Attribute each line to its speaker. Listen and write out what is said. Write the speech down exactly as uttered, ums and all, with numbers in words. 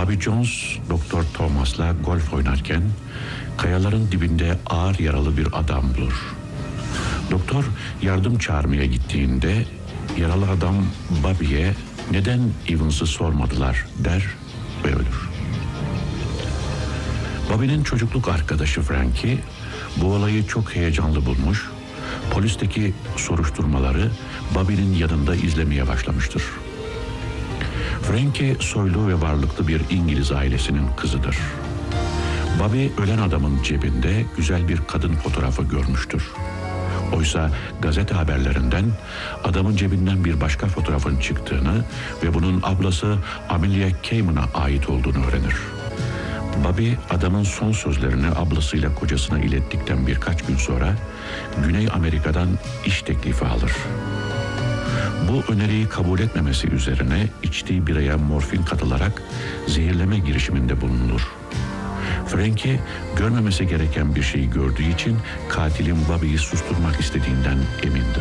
Speaker 1: Bobby Jones, Doktor Thomas'la golf oynarken kayaların dibinde ağır yaralı bir adam bulur. Doktor yardım çağırmaya gittiğinde yaralı adam Bobby'ye neden Evans'ı sormadılar der ve ölür. Bobby'nin çocukluk arkadaşı Frankie bu olayı çok heyecanlı bulmuş, polisteki soruşturmaları Bobby'nin yanında izlemeye başlamıştır. Frankie soylu ve varlıklı bir İngiliz ailesinin kızıdır. Bobby ölen adamın cebinde güzel bir kadın fotoğrafı görmüştür. Oysa gazete haberlerinden adamın cebinden bir başka fotoğrafın çıktığını ve bunun ablası Amelia Cayman'a ait olduğunu öğrenir. Bobby adamın son sözlerini ablasıyla kocasına ilettikten birkaç gün sonra Güney Amerika'dan iş teklifi alır. Bu öneriyi kabul etmemesi üzerine içtiği biraya morfin katılarak zehirleme girişiminde bulunur. Frankie görmemesi gereken bir şeyi gördüğü için katilin Bobby'yi susturmak istediğinden emindir.